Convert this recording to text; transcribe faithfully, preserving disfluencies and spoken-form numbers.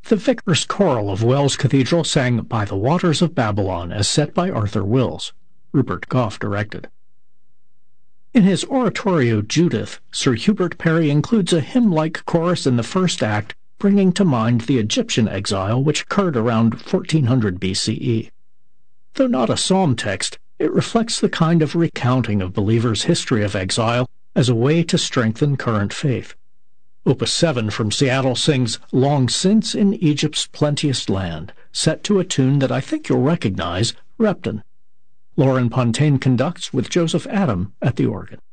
The Vicar's Choral of Wells Cathedral sang By the Waters of Babylon as set by Arthur Wills. Rupert Gough directed. In his oratorio Judith, Sir Hubert Parry includes a hymn-like chorus in the first act, bringing to mind the Egyptian exile which occurred around fourteen hundred B C E. Though not a psalm text, it reflects the kind of recounting of believers' history of exile as a way to strengthen current faith. Opus seven from Seattle sings Long Since in Egypt's Plenteous Land, set to a tune that I think you'll recognize, Repton. Lauren Pontaine conducts with Joseph Adam at the organ.